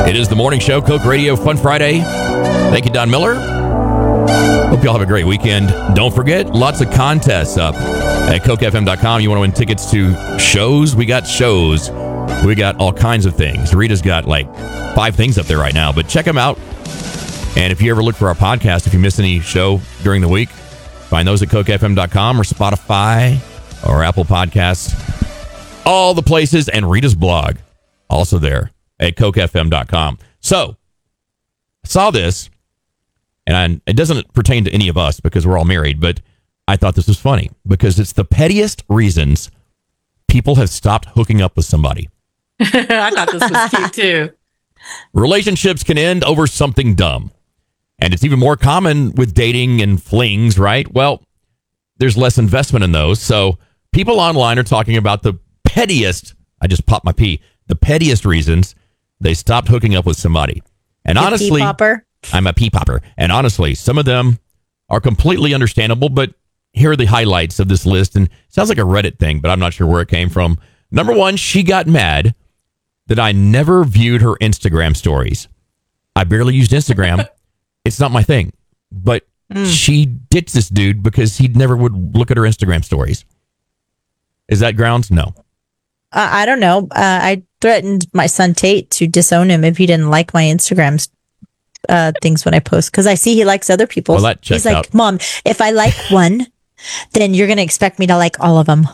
It is the morning show, Coke Radio Fun Friday. Thank you, Don Miller. Hope y'all have a great weekend. Don't forget, lots of contests up at CokeFM.com. You want to win tickets to shows? We got shows. We got all kinds of things. Rita's got like 5 things up there right now, but check them out. And if you ever look for our podcast, if you miss any show during the week, find those at CokeFM.com or Spotify or Apple Podcasts. All the places, and Rita's blog also there at CokeFM.com. So, I saw this, and it doesn't pertain to any of us because we're all married, but I thought this was funny because it's the pettiest reasons people have stopped hooking up with somebody. I thought this was cute, too. Relationships can end over something dumb. And it's even more common with dating and flings, right? Well, there's less investment in those. So people online are talking about the pettiest, I just popped my pee, the pettiest reasons they stopped hooking up with somebody. And honestly, I'm a pee popper. And honestly, some of them are completely understandable, but here are the highlights of this list. And it sounds like a Reddit thing, but I'm not sure where it came from. Number 1, she got mad that I never viewed her Instagram stories. I barely used Instagram. It's not my thing. But she ditched this dude because he never would look at her Instagram stories. Is that grounds? No. I don't know. I threatened my son Tate to disown him if he didn't like my Instagram things when I post, because I see he likes other people's. Well, that checks He's like, out. Mom, if I like one, then you're going to expect me to like all of them.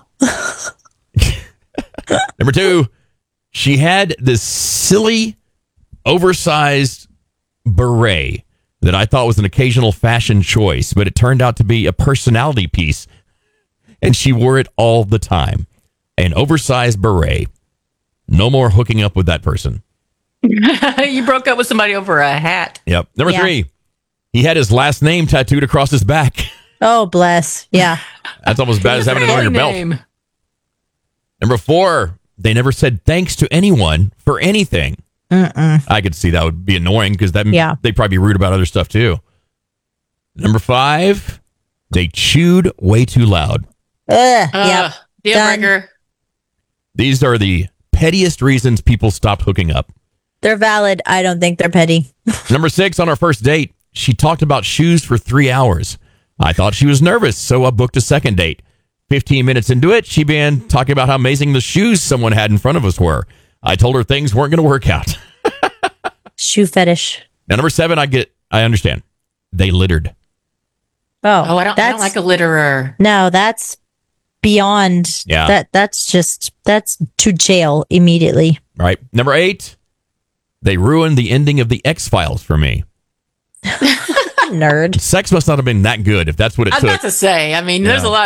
Number 2, she had this silly, oversized beret that I thought was an occasional fashion choice, but it turned out to be a personality piece, and she wore it all the time. An oversized beret. No more hooking up with that person. You broke up with somebody over a hat. Yep. Number 3, he had his last name tattooed across his back. Oh, bless. Yeah. That's almost as bad as having it on your belt. Number 4, they never said thanks to anyone for anything. I could see that would be annoying because they'd probably be rude about other stuff too. Number 5, they chewed way too loud. Yep. Deal breaker. These are the pettiest reasons people stopped hooking up. They're valid. I don't think they're petty. Number 6, on our first date, she talked about shoes for 3 hours. I thought she was nervous, so I booked a second date. 15 minutes into it, she began talking about how amazing the shoes someone had in front of us were. I told her things weren't going to work out. Shoe fetish. Now, number 7, I understand. They littered. I don't like a litterer. No, that's beyond. Yeah. That's to jail immediately. Right. Number 8, they ruined the ending of the X-Files for me. Nerd. Sex must not have been that good if that's what it I was took. about to say, I mean, there's a lot